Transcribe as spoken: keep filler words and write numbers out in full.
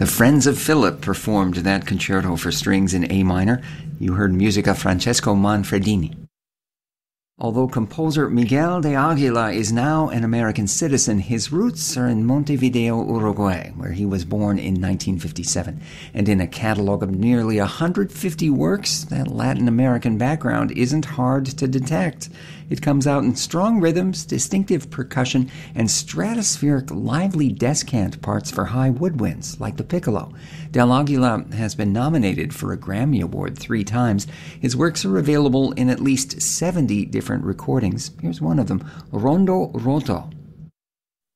The Friends of Philip performed that concerto for strings in A minor. You heard music of Francesco Manfredini. Although composer Miguel de Aguila is now an American citizen, his roots are in Montevideo, Uruguay, where he was born in nineteen fifty-seven. And in a catalog of nearly one hundred fifty works, that Latin American background isn't hard to detect. It comes out in strong rhythms, distinctive percussion, and stratospheric, lively descant parts for high woodwinds, like the piccolo. Del Aguila has been nominated for a Grammy Award three times. His works are available in at least seventy different recordings. Here's one of them, Rondo Roto.